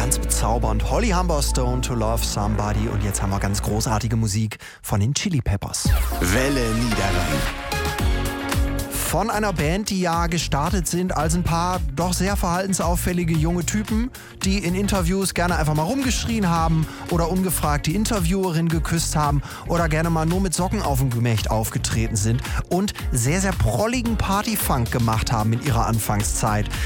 Ganz bezaubernd. Holly Humberstone, To Love Somebody. Und jetzt haben wir ganz großartige Musik von den Chili Peppers. Welle Niederrhein. Von einer Band, die ja gestartet sind als ein paar doch sehr verhaltensauffällige junge Typen, die in Interviews gerne einfach mal rumgeschrien haben oder ungefragt die Interviewerin geküsst haben oder gerne mal nur mit Socken auf dem Gemächt aufgetreten sind und sehr, sehr prolligen Partyfunk gemacht haben in ihrer Anfangszeit.